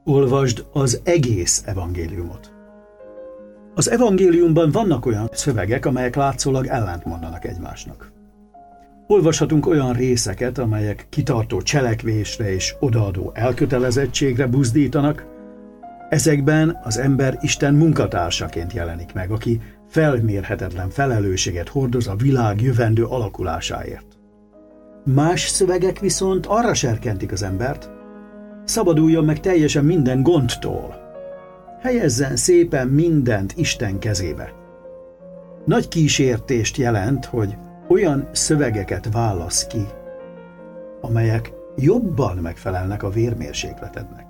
Olvasd az egész evangéliumot. Az evangéliumban vannak olyan szövegek, amelyek látszólag ellentmondanak egymásnak. Olvashatunk olyan részeket, amelyek kitartó cselekvésre és odaadó elkötelezettségre buzdítanak. Ezekben az ember Isten munkatársaként jelenik meg, aki felmérhetetlen felelősséget hordoz a világ jövendő alakulásáért. Más szövegek viszont arra serkentik az embert, szabaduljon meg teljesen minden gondtól. Helyezzen szépen mindent Isten kezébe. Nagy kísértést jelent, hogy olyan szövegeket válasz ki, amelyek jobban megfelelnek a vérmérsékletednek.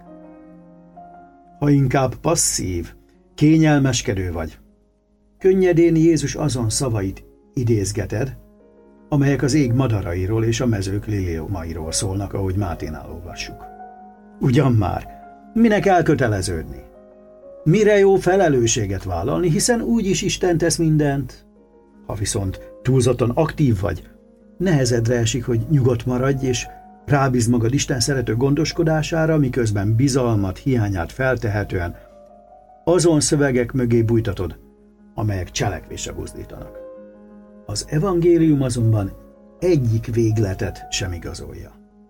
Ha inkább passzív, kényelmeskedő vagy, könnyedén Jézus azon szavait idézgeted, amelyek az ég madarairól és a mezők liliomairól szólnak, ahogy Máténál olvassuk. Ugyan már, minek elköteleződni? Mire jó felelősséget vállalni, hiszen úgyis Isten tesz mindent? Ha viszont túlzottan aktív vagy, nehezedre esik, hogy nyugodt maradj, és rábízd magad Isten szerető gondoskodására, miközben bizalmat hiányát feltehetően azon szövegek mögé bújtatod, amelyek cselekvésre buzdítanak. Az evangélium azonban egyik végletet sem igazolja.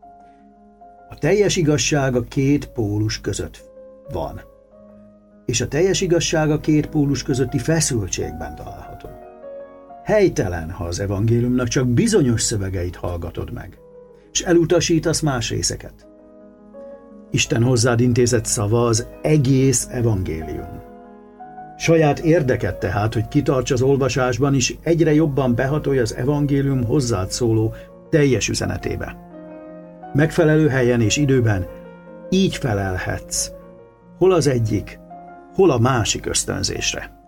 A teljes igazság a két pólus között van, és a teljes igazság a két pólus közötti feszültségben található. Helytelen, ha az evangéliumnak csak bizonyos szövegeit hallgatod meg, és elutasítasz más részeket. Isten hozzád intézett szava az egész evangélium. Saját érdeket tehát, hogy kitarts az olvasásban is, egyre jobban behatolj az evangélium hozzád szóló teljes üzenetébe. Megfelelő helyen és időben így felelhetsz, hol az egyik, hol a másik ösztönzésre.